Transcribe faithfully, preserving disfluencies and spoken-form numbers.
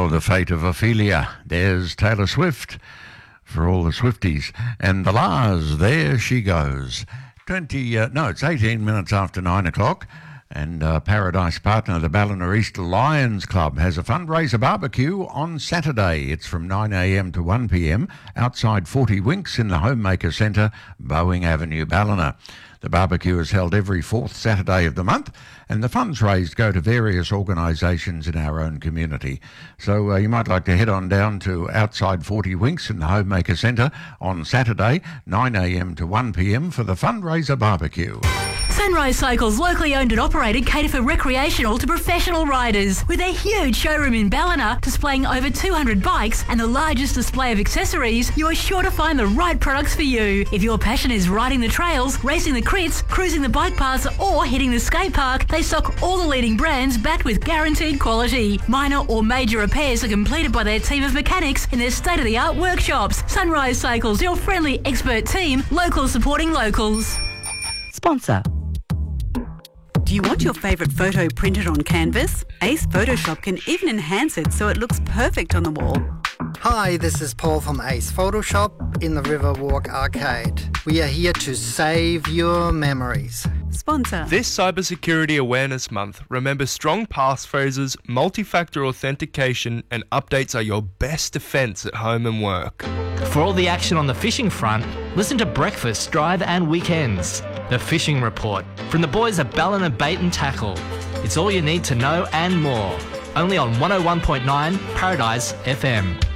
Oh, the fate of Ophelia. There's Taylor Swift for all the Swifties. And the Lars, there she goes. twenty, uh, no, it's eighteen minutes after nine o'clock. And uh, Paradise Partner, the Ballina East Lions Club, has a fundraiser barbecue on Saturday. It's from nine a.m. to one p.m. outside forty Winks in the Homemaker Centre, Boeing Avenue, Ballina. The barbecue is held every fourth Saturday of the month, and the funds raised go to various organisations in our own community. So uh, you might like to head on down to outside forty Winks in the Homemaker Centre on Saturday, nine a.m. to one p.m. for the fundraiser barbecue. Sunrise Cycles, locally owned and operated, cater for recreational to professional riders. With their huge showroom in Ballina, displaying over two hundred bikes and the largest display of accessories, you are sure to find the right products for you. If your passion is riding the trails, racing the crits, cruising the bike paths or hitting the skate park, they stock all the leading brands backed with guaranteed quality. Minor or major repairs are completed by their team of mechanics in their state-of-the-art workshops. Sunrise Cycles, your friendly expert team, locals supporting locals. Sponsor. Do you want your favourite photo printed on canvas? Ace Photoshop can even enhance it so it looks perfect on the wall. Hi, this is Paul from Ace Photoshop in the Riverwalk Arcade. We are here to save your memories. Sponsor. This Cybersecurity Awareness Month, remember strong passphrases, multi-factor authentication and updates are your best defence at home and work. For all the action on the fishing front, listen to Breakfast, Drive and Weekends. The Fishing Report from the boys at Ballina Bait and Tackle. It's all you need to know and more. Only on one oh one point nine Paradise F M.